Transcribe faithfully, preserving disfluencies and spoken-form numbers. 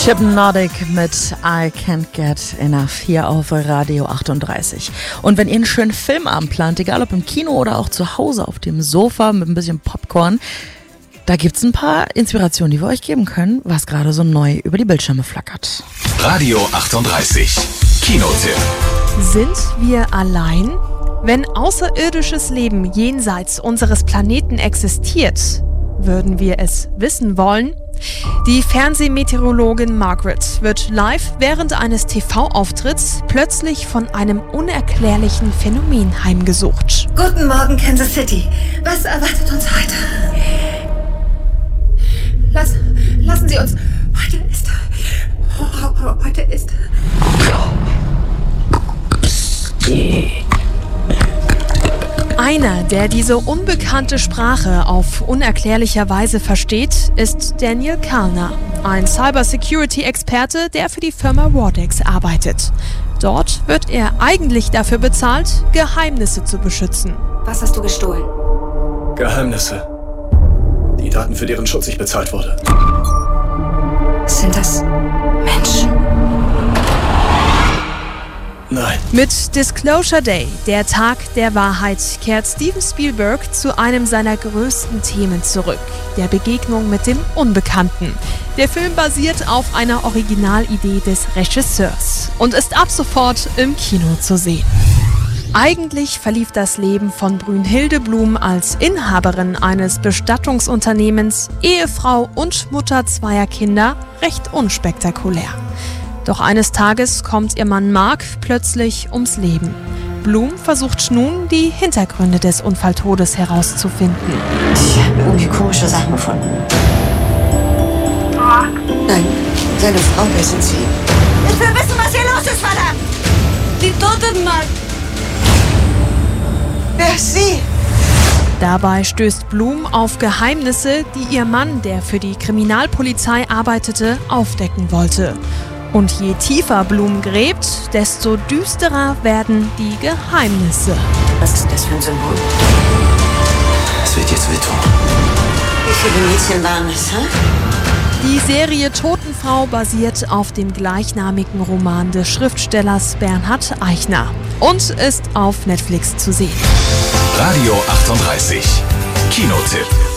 Hypnotic mit I Can't Get Enough hier auf Radio achtunddreißig. Und wenn ihr einen schönen Filmabend plant, egal ob im Kino oder auch zu Hause auf dem Sofa mit ein bisschen Popcorn, da gibt's ein paar Inspirationen, die wir euch geben können, was gerade so neu über die Bildschirme flackert. Radio achtunddreißig, Kinotipp. Sind wir allein? Wenn außerirdisches Leben jenseits unseres Planeten existiert, würden wir es wissen wollen? Die Fernsehmeteorologin Margaret wird live während eines T V-Auftritts plötzlich von einem unerklärlichen Phänomen heimgesucht. Guten Morgen, Kansas City. Was erwartet uns heute? Lass, lassen Sie uns. Heute ist. Heute ist. Einer, der diese unbekannte Sprache auf unerklärlicher Weise versteht, ist Daniel Kalner, ein Cybersecurity-Experte, der für die Firma Vortex arbeitet. Dort wird er eigentlich dafür bezahlt, Geheimnisse zu beschützen. Was hast du gestohlen? Geheimnisse. Die Daten, für deren Schutz ich bezahlt wurde. Sind das Menschen? Nein. Mit Disclosure Day, der Tag der Wahrheit, kehrt Steven Spielberg zu einem seiner größten Themen zurück, der Begegnung mit dem Unbekannten. Der Film basiert auf einer Originalidee des Regisseurs und ist ab sofort im Kino zu sehen. Eigentlich verlief das Leben von Brünnhilde Blum als Inhaberin eines Bestattungsunternehmens, Ehefrau und Mutter zweier Kinder recht unspektakulär. Doch eines Tages kommt ihr Mann Mark plötzlich ums Leben. Blum versucht nun, die Hintergründe des Unfalltodes herauszufinden. Ich habe irgendwie komische Sachen gefunden. Nein, seine Frau, wer sind Sie? Ich will wissen, was hier los ist, verdammt! Die tote Mann! Wer ist sie? Dabei stößt Blum auf Geheimnisse, die ihr Mann, der für die Kriminalpolizei arbeitete, aufdecken wollte. Und je tiefer Blum gräbt, desto düsterer werden die Geheimnisse. Was ist das für ein Symbol? Es wird jetzt wehtun. Wie viele Mädchen waren es, hä? Die Serie Totenfrau basiert auf dem gleichnamigen Roman des Schriftstellers Bernhard Eichner und ist auf Netflix zu sehen. Radio achtunddreißig, Kinotipp.